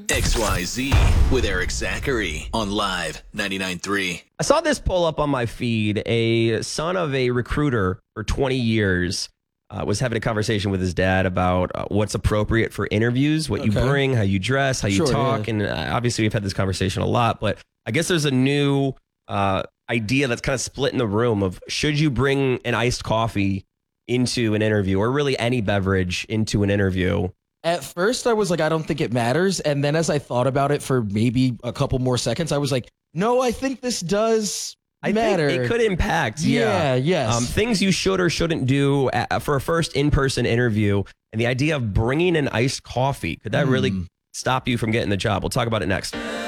XYZ with Eric Zachary on Live 99.3. I saw this pull up on my feed. A son of a recruiter for 20 years was having a conversation with his dad about what's appropriate for interviews, what you bring, how you dress, how you talk. Yeah. And obviously we've had this conversation a lot, but I guess there's a new idea that's kind of split in the room of should you bring an iced coffee into an interview or really any beverage into an interview? At first, I was like, I don't think it matters. And then as I thought about it for maybe a couple more seconds, I was like, no, I think this does matter. Think it could impact. Yes. Things you should or shouldn't do for a first in-person interview. And the idea of bringing an iced coffee, could that really stop you from getting the job? We'll talk about it next.